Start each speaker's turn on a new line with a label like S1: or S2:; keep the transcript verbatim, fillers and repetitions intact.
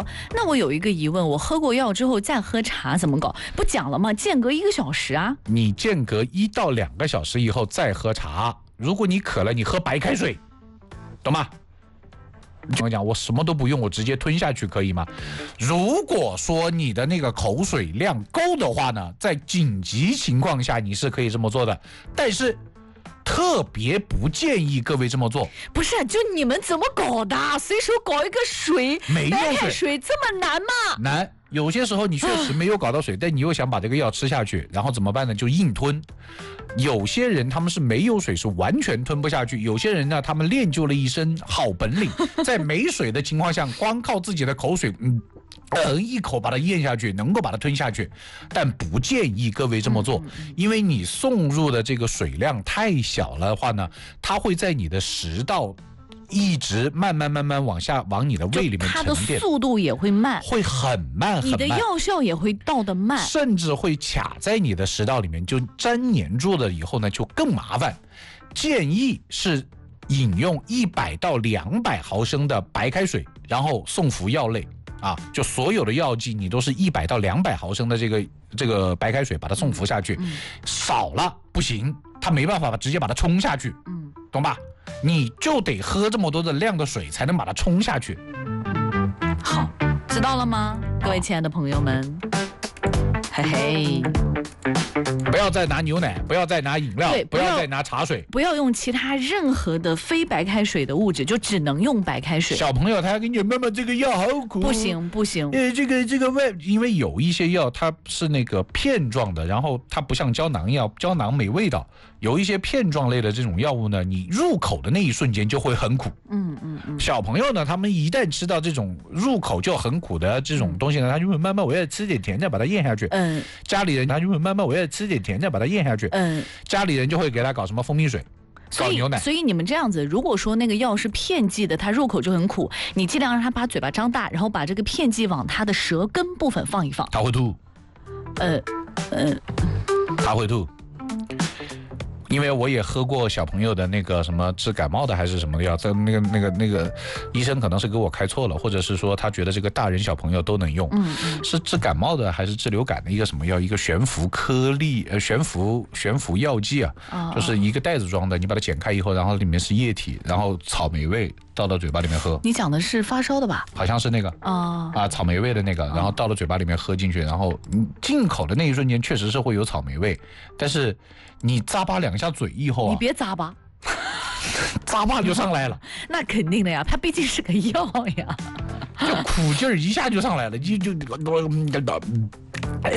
S1: 那我有一个疑问，我喝过药之后再喝茶怎么搞？不讲了吗？间隔一个小时啊。
S2: 你间隔一到两个小时以后再喝茶，如果你渴了，你喝白开水，懂吗？我讲我什么都不用，我直接吞下去可以吗？如果说你的那个口水量够的话呢，在紧急情况下你是可以这么做的，但是特别不建议各位这么做。
S1: 不是，就你们怎么搞的？随手搞一个水，
S2: 没用水，
S1: 白开水这么难吗？
S2: 难。有些时候你确实没有搞到水，但你又想把这个药吃下去，然后怎么办呢？就硬吞。有些人他们是没有水是完全吞不下去，有些人呢他们练就了一身好本领，在没水的情况下光靠自己的口水嗯呃一口把它咽下去，能够把它吞下去，但不建议各位这么做，因为你送入的这个水量太小了的话呢，它会在你的食道一直慢慢慢慢往下往你的胃里面沉淀，
S1: 它的速度也会慢，
S2: 会很慢很慢，
S1: 你的药效也会到得慢，
S2: 甚至会卡在你的食道里面，就粘黏住了以后呢，就更麻烦。建议是饮用一百到两百毫升的白开水，然后送服药类啊，就所有的药剂你都是一百到两百毫升的这个这个白开水把它送服下去，嗯、少了不行，它没办法直接把它冲下去，嗯，懂吧？你就得喝这么多的量的水才能把它冲下去。
S1: 好，知道了吗，各位亲爱的朋友们？嘿嘿，
S2: 不要再拿牛奶，不要再拿饮料，
S1: 对，
S2: 不要再拿茶水，
S1: 不要用其他任何的非白开水的物质，就只能用白开水。
S2: 小朋友他跟你妈妈这个药好苦，
S1: 不行不行，
S2: 呃，这个这个外，因为有一些药它是那个片状的，然后它不像胶囊药，胶囊没味道。有一些片状类的这种药物呢，你入口的那一瞬间就会很苦。嗯嗯嗯。小朋友呢，他们一旦吃到这种入口就很苦的这种东西呢，他就会慢慢我要吃点甜的，把它咽下去。嗯。家里人他就会慢慢我要吃点甜的，把它咽下去。嗯。家里人就会给他搞什么蜂蜜水。
S1: 所以，所以你们这样子，如果说那个药是片剂的，它入口就很苦，你尽量让他把嘴巴张大，然后把这个片剂往他的舌根部分放一放。
S2: 他会吐。呃呃，他会吐。因为我也喝过小朋友的那个什么治感冒的还是什么的药，在那个那个那个医生可能是给我开错了，或者是说他觉得这个大人小朋友都能用，嗯嗯，是治感冒的还是治流感的一个什么药，一个悬浮颗粒呃悬浮悬浮药剂啊，哦、就是一个袋子装的，你把它剪开以后，然后里面是液体，然后草莓味倒到嘴巴里面喝。
S1: 你讲的是发烧的吧？
S2: 好像是那个啊、哦、啊草莓味的那个，然后倒到嘴巴里面喝进去，然后进口的那一瞬间确实是会有草莓味，但是你咂巴两下嘴以后啊，
S1: 你别咂巴，
S2: 咂巴就上来了。
S1: 那肯定的呀，它毕竟是个药呀，
S2: 就苦劲儿一下就上来了，就就。哎